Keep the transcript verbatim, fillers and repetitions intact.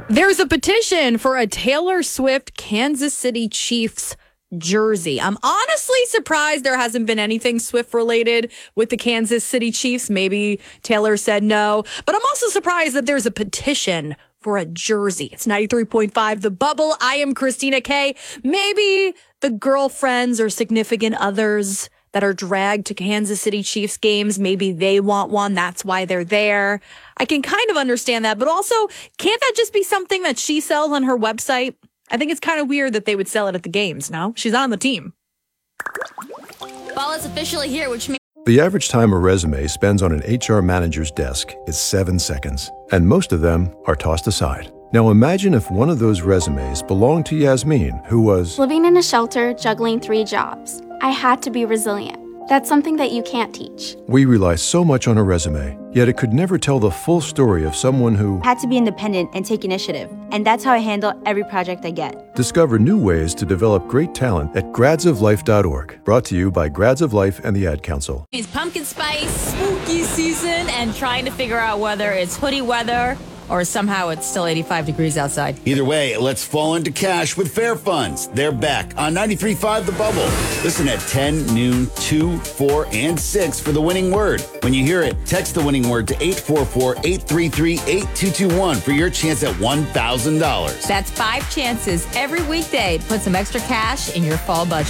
There's a petition for a Taylor Swift Kansas City Chiefs jersey. I'm honestly surprised there hasn't been anything Swift related with the Kansas City Chiefs. Maybe Taylor said no, but I'm also surprised that there's a petition for a jersey. It's ninety-three point five The Bubble. I am Christina Kay. Maybe the girlfriends or significant others that are dragged to Kansas City Chiefs games, maybe they want one. That's why they're there. I can kind of understand that, but also, can't that just be something that she sells on her website? I think it's kind of weird that they would sell it at the games, no? She's on the team. Ball is officially here, which means... The average time a resume spends on an H R manager's desk is seven seconds, and most of them are tossed aside. Now imagine if one of those resumes belonged to Yasmin, who was living in a shelter, juggling three jobs. I had to be resilient. That's something that you can't teach. We rely so much on a resume, yet it could never tell the full story of someone who had to be independent and take initiative. And that's how I handle every project I get. Discover new ways to develop great talent at grads of life dot org. Brought to you by Grads of Life and the Ad Council. It's pumpkin spice, spooky season, and trying to figure out whether it's hoodie weather or somehow it's still eighty-five degrees outside. Either way, let's fall into cash with Fair Funds. They're back on ninety-three point five The Bubble. Listen at ten, noon, two, four, and six for the winning word. When you hear it, text the winning word to eight four four, eight three three, eight two two one for your chance at one thousand dollars. That's five chances every weekday to put some extra cash in your fall budget.